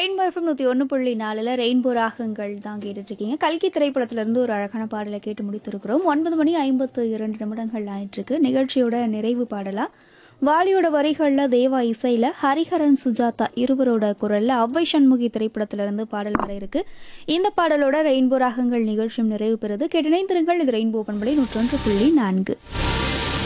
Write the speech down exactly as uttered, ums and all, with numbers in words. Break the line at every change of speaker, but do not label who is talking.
Rainbow FM நூற்றி ஒன்று புள்ளி நாலில் ரெயின்போ ராகங்கள் தான் கேட்டுட்ருக்கீங்க. கல்கி திரைப்படத்திலிருந்து ஒரு அழகான பாடலை கேட்டு முடித்திருக்கிறோம். ஒன்பது மணி ஐம்பத்து இரண்டு நிமிடங்கள் ஆயிட்டுருக்கு. நிகழ்ச்சியோட நிறைவு பாடலாக வாலியோட வரிகளில் தேவா இசையில் ஹரிஹரன் சுஜாதா இருவரோட குரலில் அவ்வை சண்முகி திரைப்படத்திலிருந்து பாடல் வர இருக்கு. இந்த பாடலோட ரெயின்போ ராகங்கள் நிகழ்ச்சியும் நிறைவு பெறுது. கேட்டிணைந்திருங்கள். இது ரெயின்போ பண்பலை நூற்றொன்று புள்ளி நான்கு.